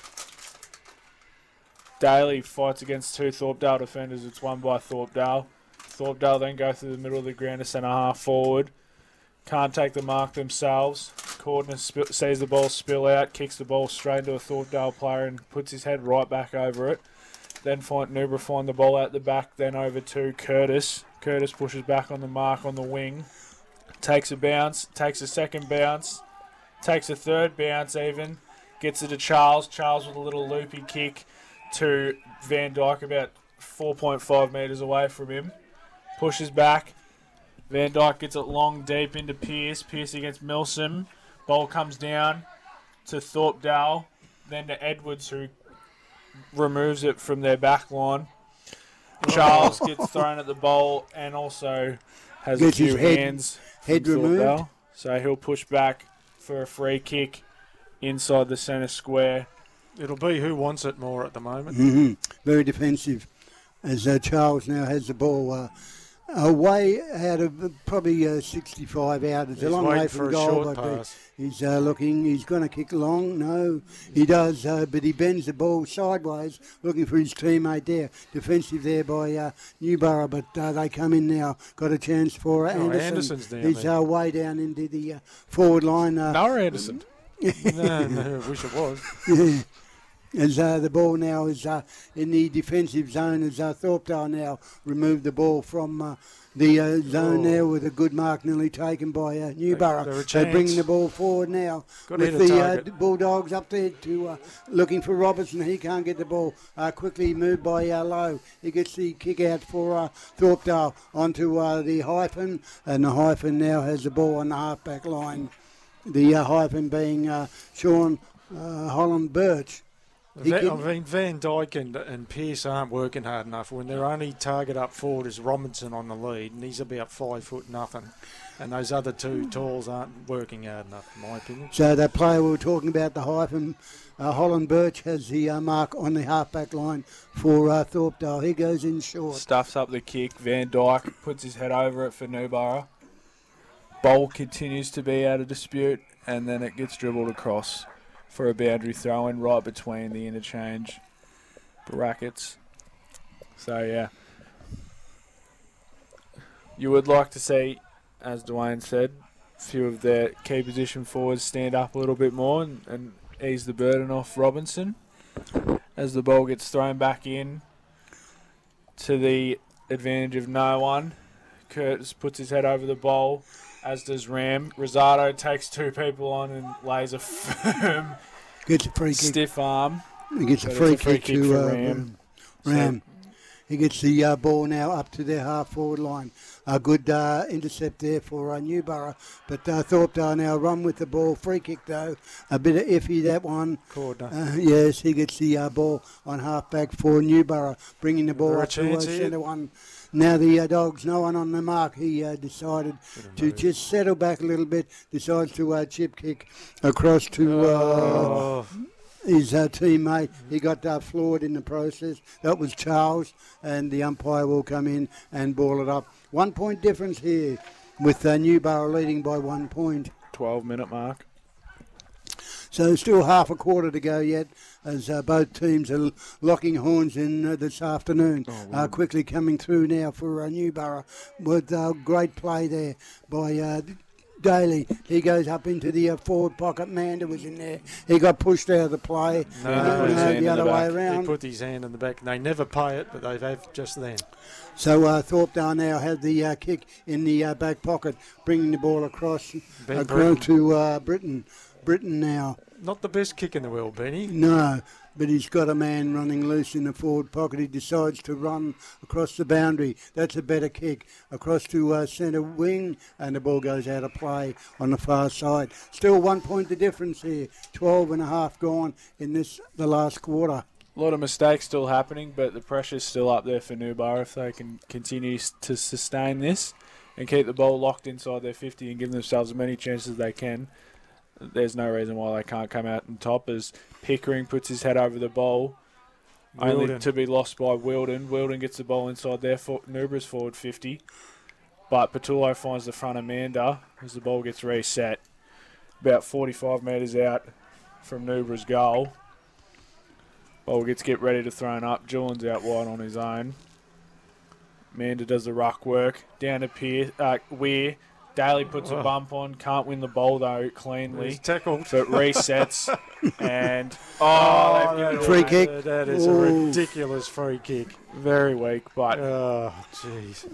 Daly fights against two Thorpedale defenders. It's won by Thorpedale. Thorpedale then go through the middle of the ground to centre half forward. Can't take the mark themselves. Cordner sp- sees the ball spill out, kicks the ball straight into a Thorpedale player and puts his head right back over it. Then find Newborough find the ball out the back, then over to Curtis. Curtis pushes back on the mark on the wing. Takes a bounce, takes a second bounce, takes a third bounce even. Gets it to Charles. Charles with a little loopy kick to Van Dyke about four point five metres away from him. Pushes back. Van Dyke gets it long, deep into Pearce. Pearce against Milsom. Ball comes down to Thorpedale. Then to Edwards, who removes it from their back line. Charles gets thrown at the bowl and also has Gets a few his head- hands head from removed. Thorpedale. So he'll push back for a free kick inside the centre square. It'll be who wants it more at the moment. Mm-hmm. Very defensive, as uh, Charles now has the ball uh, away out of uh, probably uh, sixty-five out. It's He's a long waiting way for from a goal, short but uh, pass. he's uh, looking. He's going to kick long. No, he does, uh, but he bends the ball sideways, looking for his teammate there. Defensive there by uh, Newborough, but uh, they come in now. Got a chance for uh, Oh, Anderson. Anderson's down He's there. uh, way down into the uh, forward line. Uh, Noah Anderson. no, no, I wish it was. Yeah. As uh, the ball now is uh, in the defensive zone, as uh, Thorpedale now removed the ball from uh, the uh, zone Oh. there with a good mark nearly taken by uh, Newborough. They're a They're bringing chance. the ball forward now Got to with hit a the uh, target. Bulldogs up there to uh, looking for Robertson. He can't get the ball. Uh, quickly moved by uh, Lowe. He gets the kick out for uh, Thorpedale onto uh, the hyphen, and the hyphen now has the ball on the half-back line. The uh, hyphen being uh, Sean uh, Holland Birch. He Va- can- I mean, Van Dyke and, and Pearce aren't working hard enough when their only target up forward is Robinson on the lead, and he's about five foot nothing. And those other two talls aren't working hard enough, in my opinion. So that player we were talking about, the hyphen, uh, Holland Birch, has the uh, mark on the half-back line for uh, Thorpedale. He goes in short. Stuffs up the kick. Van Dyke puts his head over it for Newborough. Bowl continues to be out of dispute, and then it gets dribbled across for a boundary throw-in right between the interchange brackets. So, yeah. You would like to see, as Dwayne said, a few of their key position forwards stand up a little bit more and, and ease the burden off Robinson. as the ball gets thrown back in to the advantage of no one. Curtis puts his head over the bowl, as does Ram. Rosado takes two people on and lays a firm, Gets a free kick. stiff arm. He gets a But free, it's a free kick, kick to for uh, Ram. Ram. Ram. He gets the uh, ball now up to their half-forward line. A good uh, intercept there for uh, Newborough. But uh, Thorpedale now run with the ball. Free kick, though. A bit of iffy, that one. Corner. Uh, yes, he gets the uh, ball on half-back for Newborough, bringing the ball There a up to uh, chance here? centre one. Now the uh, Dogs, no one on the mark. He uh, decided to just settle back a little bit, decides to uh, chip kick across to... Uh, Oh. His uh, teammate, he got uh, floored in the process. That was Charles, and the umpire will come in and ball it up. One point difference here, with uh, Newborough leading by one point. twelve minute mark. So still half a quarter to go yet, as uh, both teams are locking horns in uh, this afternoon. Oh, uh, quickly coming through now for uh, Newborough, with uh, great play there by uh, Daly. He goes up into the uh, forward pocket. Manda was in there. He got pushed out of the play. No, uh, put his hand the in other the way back. around. He put his hand in the back. They never pay it, but they have just then. So uh, Thorpedale now have the uh, kick in the uh, back pocket, bringing the ball across, Ben across Britton. to uh, Britain. Britain now. Not the best kick in the world, Benny. No, but he's got a man running loose in the forward pocket. He decides to run across the boundary. That's a better kick. Across to uh, centre wing, and the ball goes out of play on the far side. Still one point the difference here. Twelve and a half gone in this the last quarter. A lot of mistakes still happening, but the pressure's still up there for Newborough if they can continue s- to sustain this and keep the ball locked inside their fifty and give themselves as many chances as they can. There's no reason why they can't come out on top, as Pickering puts his head over the bowl, only Wilden. to be lost by Wilden. Wilden gets the ball inside their for- Newborough's forward fifty, but Patullo finds the front Amanda as the ball gets reset. About forty-five metres out from Newborough's goal. Ball gets get ready to throw up. Julian's out wide on his own. Amanda does the ruck work. Down to Pier, uh, Weir. Daly puts a Oh. bump on. Can't win the ball, though, cleanly. He's tackled. But resets. and, oh, they've given it Free away. kick. Uh, that is a Ooh. ridiculous free kick. Very weak, but Oh, jeez.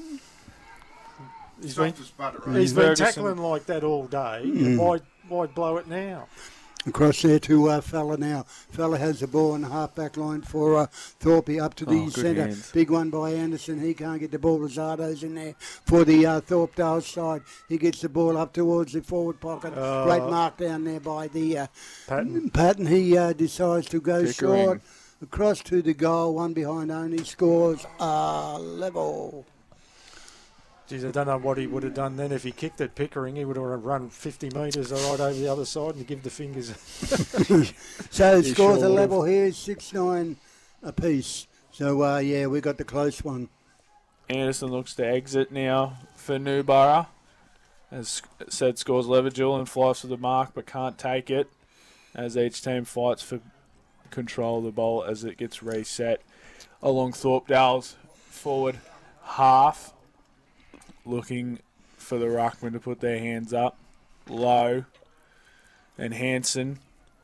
He's Straight been, to sputter, right? he's been Ferguson. tackling like that all day. Mm. Why, why blow it now? Across there to uh, Fella now. Fella has the ball in the half-back line for uh, Thorpe up to the Oh, good centre. hands. Big one by Anderson. He can't get the ball. Rosado's in there for the uh, Thorpedale side. He gets the ball up towards the forward pocket. Oh. Great mark down there by the uh, Patton. Patton. He uh, decides to go Pickering. short. Across to the goal. One behind only. Scores uh, level. Geez, I don't know what he would have done then if he kicked at Pickering. He would have run fifty metres right over the other side and give the fingers. So He scores sure a would've. level here. six nine apiece. So, uh, yeah, we got the close one. Anderson looks to exit now for Newborough. As said, scores level. Julian flies for the mark but can't take it, as each team fights for control of the ball as it gets reset along Thorpedale's forward half, looking for the ruckman to put their hands up low, and Hanson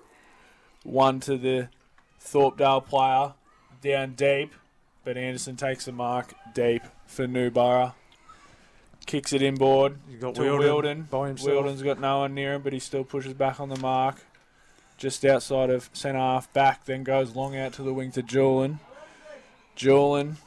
one to the Thorpedale player down deep, but Anderson takes the mark deep for Newborough. Kicks it inboard You've got to Wilden Wilden. by himself. Wilden's got no one near him, but he still pushes back on the mark. Just outside of centre half back, then goes long out to the wing to Julian. Julian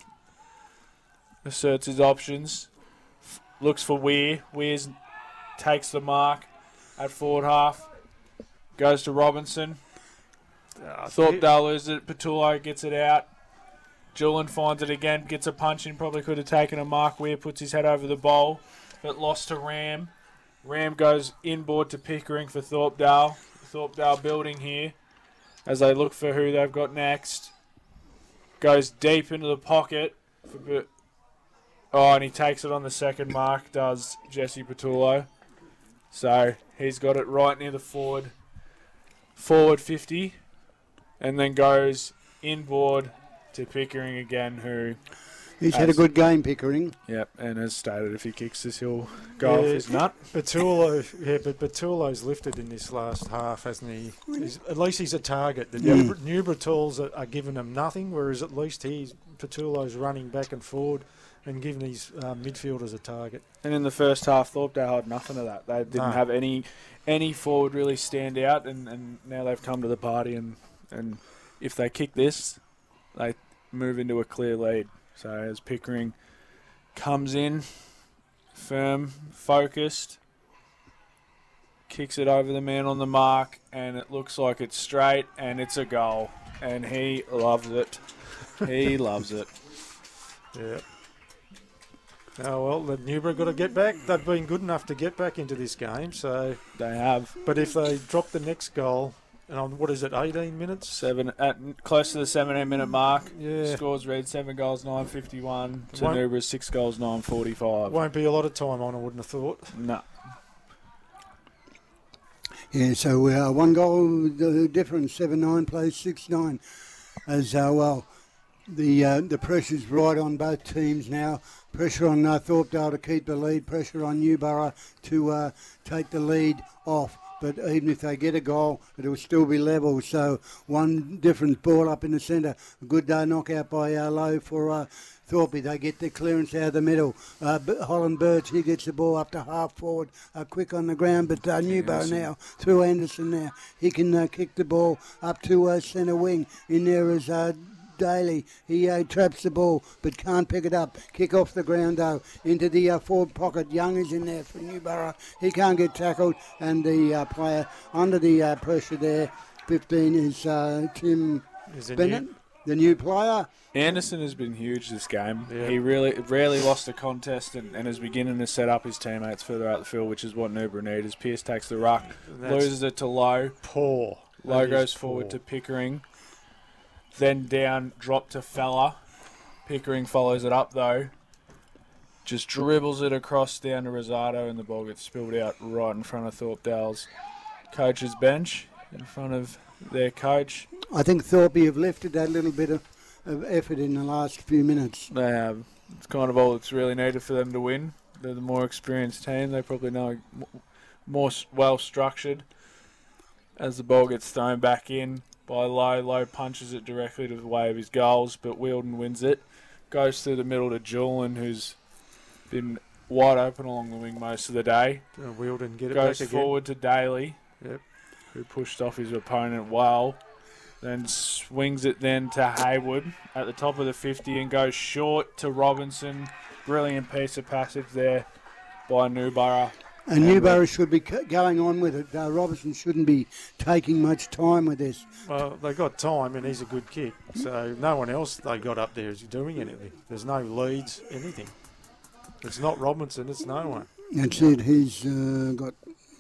asserts his options. F- looks for Weir. Weir takes the mark at forward half. Goes to Robinson. Ah, Thorpedale loses it. Patullo gets it out. Julian finds it again. Gets a punch in. Probably could have taken a mark. Weir puts his head over the bowl, but lost to Ram. Ram goes inboard to Pickering for Thorpedale. Thorpedale building here as they look for who they've got next. Goes deep into the pocket. For, P- oh, and he takes it on the second mark, does Jesse Patullo. So he's got it right near the forward, forward fifty, and then goes inboard to Pickering again, who He's had a good game, Pickering. Yep, and as stated, if he kicks this, he'll go off Yeah, his nut. Batulo, yeah, but Batulo's lifted in this last half, hasn't he? He's, at least he's a target. The Mm. New Tools are, are giving him nothing, whereas at least he's Batulo's running back and forward and giving his uh, midfielders a target. And in the first half, Thorpedale had nothing of that. They didn't No. have any any forward really stand out, and, and now they've come to the party, and, and if they kick this, they move into a clear lead. So as Pickering comes in, firm, focused, kicks it over the man on the mark, and it looks like it's straight, and it's a goal. And he loves it. He loves it. Yeah. Oh, well, the Newborough got to get back. They've been good enough to get back into this game, so... They have. But if they drop the next goal, and on, what is it, eighteen minutes? Seven at close to the seventeen-minute mark. Yeah. Scores read seven goals, nine fifty-one. To Won't- Newborough, six goals, nine forty-five. Won't be a lot of time on, I wouldn't have thought. No. Yeah, so uh, one goal uh, difference, seven nine plays six nine. As uh, well, the uh, the pressure's right on both teams now. Pressure on uh, Thorpedale to keep the lead. Pressure on Newborough to uh, take the lead off. But even if they get a goal, it will still be level. So one different ball up in the centre. A good uh, knockout by uh, Lowe for uh, Thorpe. They get the clearance out of the middle. Uh, B- Holland Birch, he gets the ball up to half forward, uh, quick on the ground. But uh, Newborough now, through Anderson now, he can uh, kick the ball up to uh, centre wing. In there is... Uh, Daly, he uh, traps the ball but can't pick it up. Kick off the ground though into the uh, forward pocket. Young is in there for Newborough. He can't get tackled, and the uh, player under the uh, pressure there, fifteen, is uh, Tim Is it Bennett, new? the new player. Anderson has been huge this game. Yeah. He really rarely lost a contest and, and is beginning to set up his teammates further out the field, which is what Newborough need. As Pearce takes the ruck, That's loses it to Lowe. Poor. Lowe That goes is forward poor. to Pickering. Then down, drop to Fella. Pickering follows it up though. Just dribbles it across down to Rosado, and the ball gets spilled out right in front of Thorpedale's coach's bench, in front of their coach. I think Thorpe have lifted that little bit of, of effort in the last few minutes. They have. It's kind of all that's really needed for them to win. They're the more experienced team. They probably know m- more s- well structured. As the ball gets thrown back in by Lowe, Lowe punches it directly to the way of his goals, but Wielden wins it. Goes through the middle to Julian, who's been wide open along the wing most of the day. Uh, Wielden get it Goes back again. forward to Daly, Yep. who pushed off his opponent well. Then swings it then to Haywood at the top of the fifty and goes short to Robinson. Brilliant piece of passage there by Newborough. And Newborough should be c- going on with it. Uh, Robertson shouldn't be taking much time with this. Well, they got time, and he's a good kick. So no one else they got up there is doing anything. There's no leads, anything. It's not Robinson, it's no one. That's it. He's uh, got...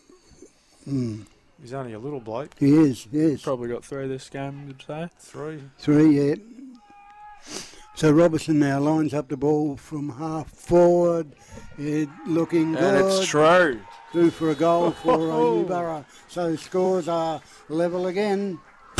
Mm, He's only a little bloke. he is, yes. Probably got three this game, you'd say. Three. Three, yeah. So Robertson now lines up the ball from half forward. It looking good. And it's true. Due for a goal for uh, Newborough. So scores are level again.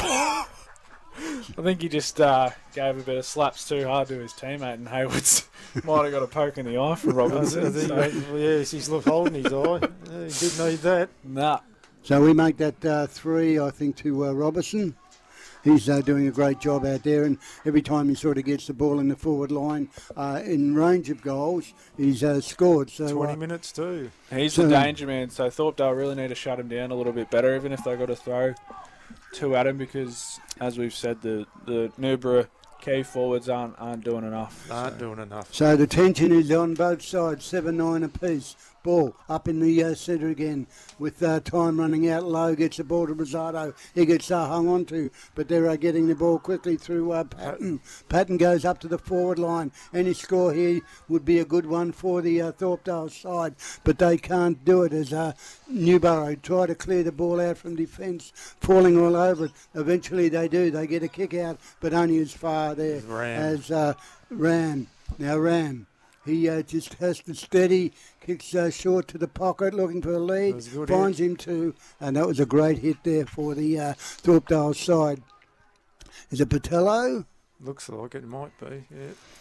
I think he just uh, gave a bit of slaps too hard to his teammate, and Haywood's might have got a poke in the eye from Robinson. I think, so- well, yes, he's look holding his eye. Yeah, he didn't need that. Nah. So we make that uh, three, I think, to uh, Robertson. He's uh, doing a great job out there, and every time he sort of gets the ball in the forward line uh, in range of goals, he's uh, scored. So Twenty uh, minutes too. He's So- the danger man, so Thorpedale really need to shut him down a little bit better, even if they got to throw two at him, because, as we've said, the, the Newborough key forwards aren't aren't doing enough. Aren't doing enough. So the tension is on both sides, seven nine apiece. Ball up in the uh, centre again with uh, time running out. Low gets the ball to Rosado. He gets uh, hung on to, but they're uh, getting the ball quickly through uh, Patton. Patton goes up to the forward line. Any score here would be a good one for the uh, Thorpedale side, but they can't do it as uh, Newborough try to clear the ball out from defence, falling all over it. Eventually they do. They get a kick out, but only as far there Ram. as uh, Ram. Now Ram. He uh, just has to steady, kicks uh, short to the pocket, looking for a lead, was a good finds him too, and that was a great hit there for the uh, Thorpedale side. Is it Patello? Looks like it might be. Yeah.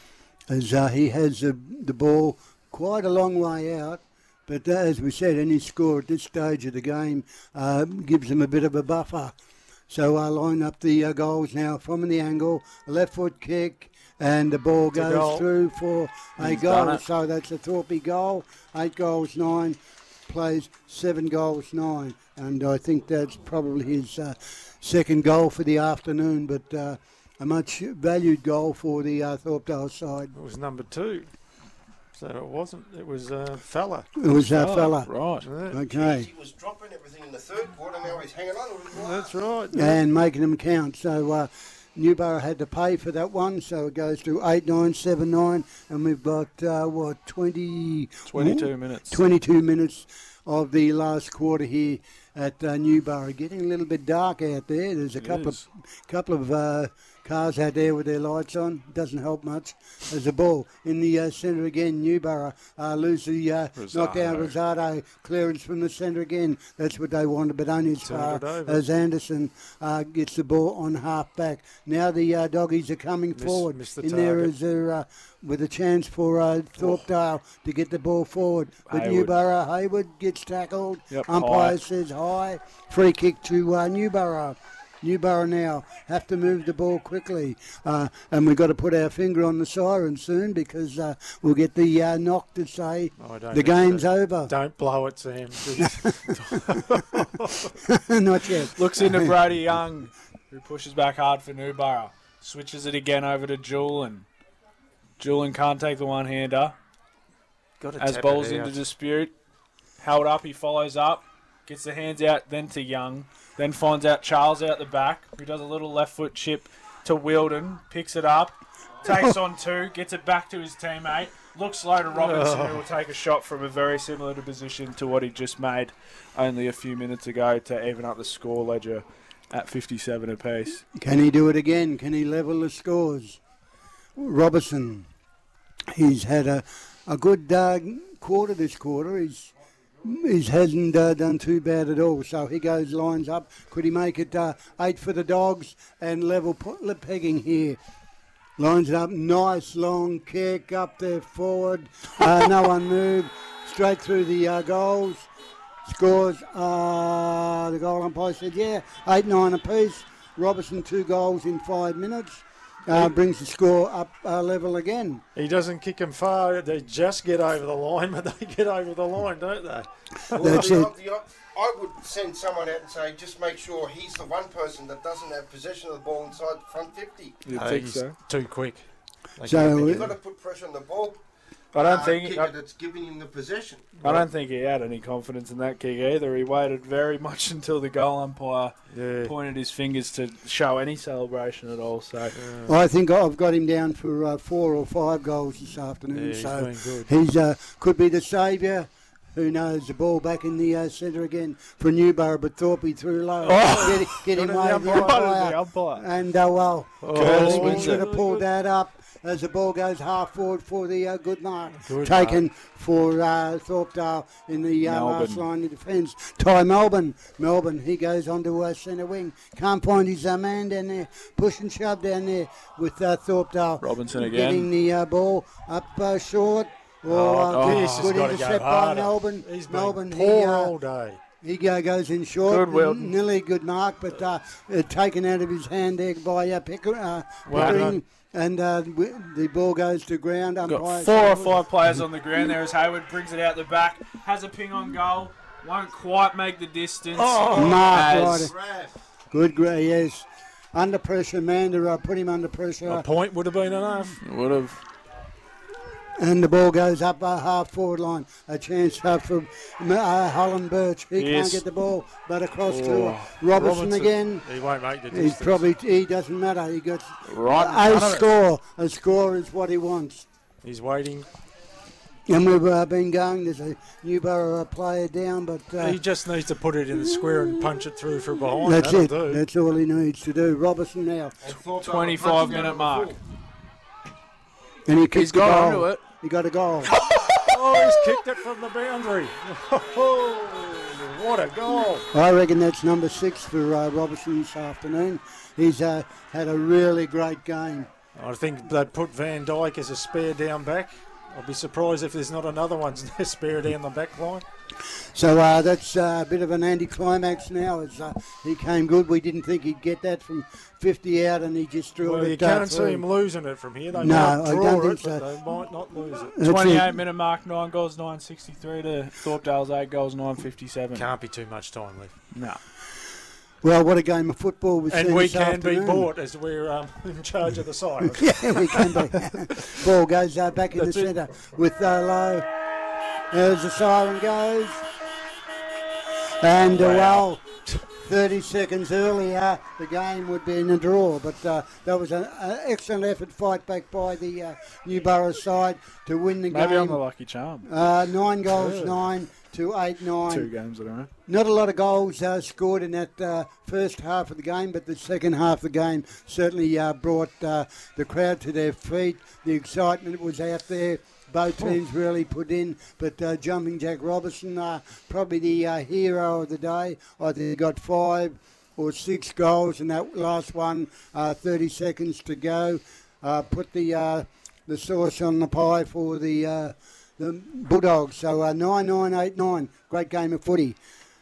as uh, he has the, the ball quite a long way out. But uh, as we said, any score at this stage of the game uh, gives them a bit of a buffer. So I uh, line up the uh, goals now from the angle, a left foot kick, and the ball goes goal. through for a He's goal. done it. So that's a Thorpe goal. Eight goals, nine plays, seven goals, nine. And I think that's probably his uh, second goal for the afternoon, but uh, a much valued goal for the uh, Thorpedale side. It was number two. So it wasn't. It was uh, Fella. It was that Oh, fella. Right. Yeah, Okay. He was dropping everything in the third quarter. Now he's hanging on. to it. that's right. And making them count. So uh, Newborough had to pay for that one, so it goes to eight nine seven nine, and we've got uh, what twenty twenty-two minutes. twenty-two minutes of the last quarter here at uh, Newborough. Getting a little bit dark out there. There's a It couple is. of couple of uh, cars out there with their lights on. Doesn't help much. There's a ball in the uh, centre again. Newborough uh, lose the uh, knockdown. Rosado clearance from the centre again. That's what they wanted, but only as Turned far it over. as Anderson uh, gets the ball on half back. Now the uh, doggies are coming Miss- forward. missed the in there target. is there uh, with a chance for uh, Thorpedale to get the ball forward. But Hayward. Newborough, Hayward gets tackled. Yep, Umpire high. says high. Free kick to uh, Newborough. Newborough now have to move the ball quickly, uh, and we've got to put our finger on the siren soon because uh, we'll get the uh, knock to say Oh, I don't the think game's so. over. Don't blow it, Sam. Not yet. Looks into Brody Young, who pushes back hard for Newborough. Switches it again over to Julian. Julian can't take the one-hander. Gotta As tap ball's it into out. dispute. Held up, he follows up. Gets the hands out, then to Young. Then finds out Charles out the back, who does a little left foot chip to Wilden. Picks it up. Takes on two. Gets it back to his teammate. Looks low to Robinson, who will take a shot from a very similar to position to what he just made only a few minutes ago to even up the score ledger at fifty-seven apiece. Can he do it again? Can he level the scores? Robertson, he's had a, a good uh, quarter this quarter. He's He hasn't uh, done too bad at all. So he goes, lines up. Could he make it uh, eight for the Dogs and level pu- pegging here? Lines it up. Nice long kick up there forward. Uh, no one moved. Straight through the uh, goals. Scores. Uh, the goal umpire said, yeah, eight nine apiece. Robertson, two goals in five minutes. Uh, brings the score up uh, level again. He doesn't kick them far. They just get over the line, but they get over the line, don't they? Well, That's the- it. the- I would send someone out and say, just make sure he's the one person that doesn't have possession of the ball inside the front fifty. You I think he's so? too quick. They So, can't uh, pick You've him. got to put pressure on the ball. I don't uh, think. kicker I, that's giving him the possession. I don't think he had any confidence in that kick either. He waited very much until the goal umpire Yeah. pointed his fingers to show any celebration at all. So I think I've got him down for uh, four or five goals this afternoon. Yeah, he's so been good. he's uh, could be the saviour. Who knows? The ball back in the uh, centre again for Newborough, but Thorpe threw low. Oh! Get, get him Got away in the the umpire. umpire. the umpire. And uh, well, Curtis I think he wins should it. have pulled that up as the ball goes half forward for the uh, good mark. Good Taken for uh, Thorpedale in the uh, last Melbourne. line of defence. Ty Melbourne. Melbourne, he goes on to uh, centre wing. Can't find his uh, man down there. Push and shove down there with uh, Thorpedale. Robinson again. Getting the uh, ball up uh, short. Oh, Oh, uh, this has good got to go intercept by harder. Melbourne. He's been Melbourne, poor he, uh, all day. he go, goes in short. Good, Wilton. Nearly good mark, but uh, uh, taken out of his hand there by uh, Picker, uh, Well Pickering. And uh, w- the ball goes to ground. got Umpire four or says- five players on the ground there as Hayward brings it out the back, has a ping on goal, won't quite make the distance. Mark, as right. Good, grey, yes. Under pressure, Mandara put him under pressure. A point would have been enough. would have. And the ball goes up a half forward line. A chance uh, for uh, Holland Birch. He Yes. can't get the ball, but across to Oh. Robertson, Robinson, again. He won't make the He's distance. probably, he doesn't matter. He gets Right in a front of it. score. A score is what he wants. He's waiting. And we've uh, been going. There's a Newborough uh, player down, but uh, He just needs to put it in the square and punch it through from behind. that's That'll it. do. That's all he needs to do. Robertson now. And Thorpe twenty-five punches minute down mark. the full. And he kicked He's the got goal. onto it. He got a goal. Oh, he's kicked it from the boundary. Oh, what a goal. I reckon that's number six for uh, Robertson this afternoon. He's uh, had a really great game. I think they'd put Van Dyke as a spare down back. I'll be surprised if there's not another one spare down the back line. So uh, that's uh, a bit of an anticlimax now. As uh, he came good, we didn't think he'd get that from fifty out, and he just drilled well, it. You can't uh, see him losing it from here. They no, might I draw don't think it, so. but they might not lose it. That's twenty-eight it. minute mark, nine goals, nine sixty-three to Thorpedale's eight goals, nine fifty-seven. Can't be too much time left. No. Well, what a game of football we've And seen we this can be afternoon. bought as we're um, in charge of the side. Yeah, we can be. Ball goes uh, back in That's the it. centre with uh, Lowe. There's the siren goes. And uh, Wow. well, thirty seconds earlier, the game would be in a draw. But uh, that was an, an excellent effort, fight back by the uh, Newborough side to win the Maybe game. I'm the lucky charm. Uh, nine goals, Really? nine to eight, nine. Two games, I don't know. Not a lot of goals uh, scored in that uh, first half of the game, but the second half of the game certainly uh, brought uh, the crowd to their feet. The excitement was out there. Both teams really put in, but uh, Jumping Jack Robertson, uh, probably the uh, hero of the day. I think he got five or six goals in that last one, uh, thirty seconds to go. Uh, put the uh, the sauce on the pie for the uh, the Bulldogs. So uh, nine nine eight nine, great game of footy.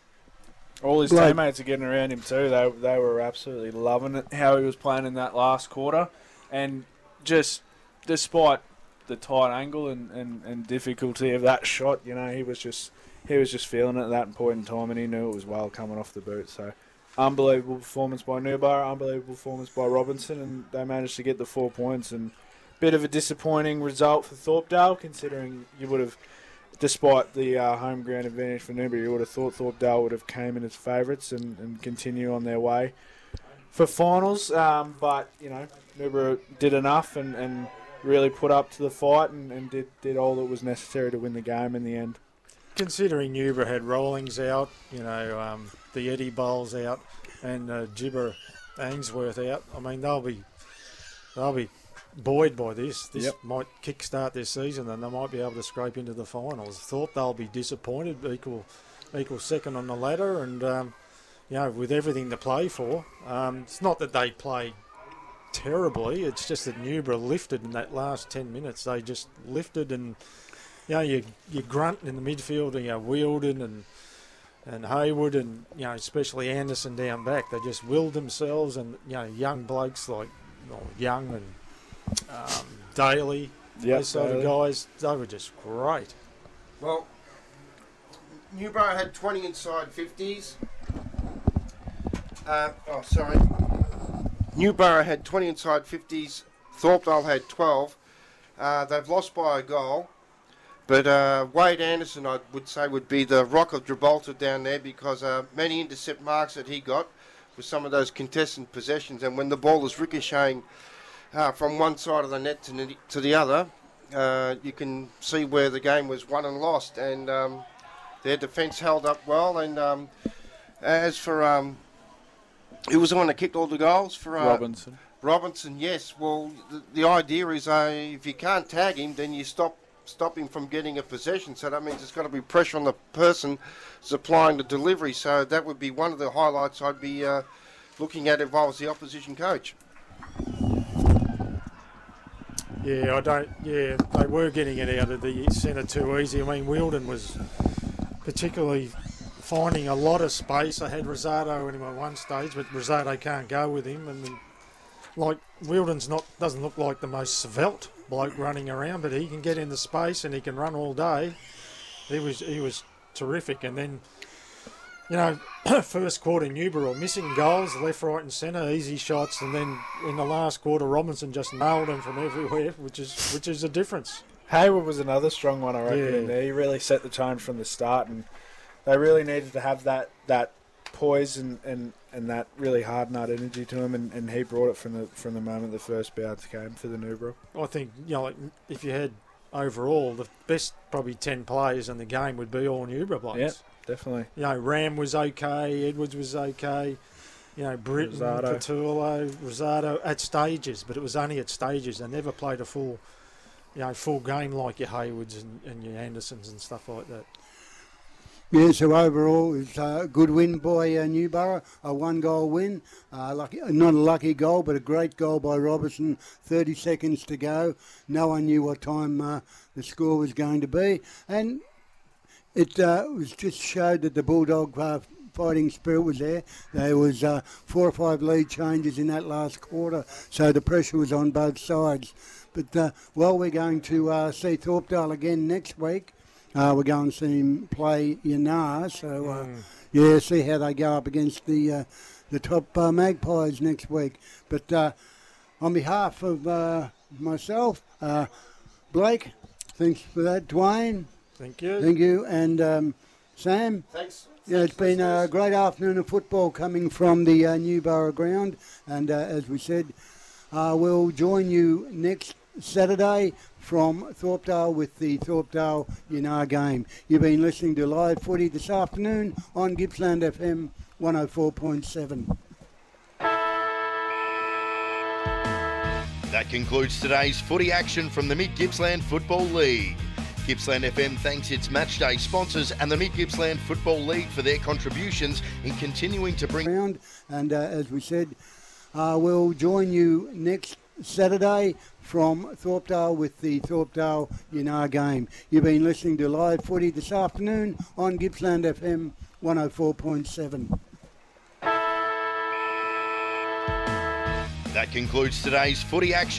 All his Like- teammates are getting around him too. They they were absolutely loving it, how he was playing in that last quarter. And just despite the tight angle and, and, and difficulty of that shot, you know, he was just he was just feeling it at that point in time, and he knew it was well coming off the boot. So unbelievable performance by Newborough, unbelievable performance by Robinson, and they managed to get the four points. And bit of a disappointing result for Thorpedale, considering you would have, despite the uh, home ground advantage for Newborough, you would have thought Thorpedale would have came in as favourites and, and continue on their way for finals. Um, but, you know, Newborough did enough and, and really put up to the fight and, and did, did all that was necessary to win the game in the end. Considering Newborough had Rawlings out, you know, um, the Eddie Bowles out, and uh, Gibber Ainsworth out, I mean, they'll be they'll be buoyed by this. This Yep. might kickstart their season, and they might be able to scrape into the finals. Thought they'll be disappointed, equal equal second on the ladder, and um, you know, with everything to play for. Um, it's not that they played terribly. It's just that Newborough lifted in that last ten minutes. They just lifted, and you know, you you grunt in the midfield, and you know, Wielden and and Hayward, and you know, especially Anderson down back. They just willed themselves, and you know, young blokes like well, Young and um, Daly, Yep, those sort of Daly. guys. They were just great. Well, Newborough had twenty inside fifties. Uh, oh, sorry. Newborough had twenty inside fifties. Thorpedale had twelve. Uh, they've lost by a goal. But uh, Wade Anderson, I would say, would be the rock of Gibraltar down there, because uh, many intercept marks that he got with some of those contested possessions. And when the ball is ricocheting uh, from one side of the net to the, to the other, uh, you can see where the game was won and lost. And um, their defence held up well. And um, as for um, who was the one that kicked all the goals? For uh, Robinson. Robinson, yes. Well, the, the idea is uh, if you can't tag him, then you stop stop him from getting a possession. So that means there's got to be pressure on the person supplying the delivery. So that would be one of the highlights I'd be uh, looking at if I was the opposition coach. Yeah, I don't. Yeah, they were getting it out of the centre too easy. I mean, Wielden was particularly finding a lot of space. I had Rosado in him at one stage, but Rosado can't go with him. And then, like, Wielden's not doesn't look like the most svelte bloke running around, but he can get in the space and he can run all day. He was he was terrific. And then, you know, first quarter Newborough missing goals left, right, and centre, easy shots, and then in the last quarter Robinson just nailed them from everywhere, which is which is a difference. Hayward was another strong one, I reckon, Yeah. in there. He really set the tone from the start, and they really needed to have that, that poise and, and, and that really hard nut energy to him, and, and he brought it from the from the moment the first bounce came for the Newborough. I think, you know, like, if you had overall the best probably ten players in the game would be all Newborough blokes. Yeah, definitely. You know, Ram was okay, Edwards was okay, you know, Britton, Rosado. Patullo, Rosado at stages, but it was only at stages. They never played a full, you know, full game like your Haywards and, and your Andersons and stuff like that. Yeah, so overall it's a good win by uh, Newborough, a one-goal win. Uh, lucky, not a lucky goal, but a great goal by Robertson. thirty seconds to go. No one knew what time uh, the score was going to be. And it uh, was just showed that the Bulldog uh, fighting spirit was there. There was uh, four or five lead changes in that last quarter, so the pressure was on both sides. But, uh, well, we're going to uh, see Thorpedale again next week. Uh, we're going to see him play Yanar, so uh, mm. yeah, see how they go up against the uh, the top uh, Magpies next week. But uh, on behalf of uh, myself, uh, Blake, thanks for that. Dwayne, thank you, thank you, and um, Sam. Thanks. Yeah, it's been a great afternoon of football coming from the uh, Newborough ground, and uh, as we said, uh, we'll join you next Saturday from Thorpedale with the Thorpedale Yanar game. You've been listening to Live Footy this afternoon on Gippsland F M one oh four point seven. That concludes today's footy action from the Mid Gippsland Football League. Gippsland F M thanks its matchday sponsors and the Mid Gippsland Football League for their contributions in continuing to bring... Around, and uh, as we said, uh, we'll join you next Saturday from Thorpedale with the Thorpedale Yanar game. You've been listening to Live Footy this afternoon on Gippsland F M one oh four point seven. That concludes today's footy action.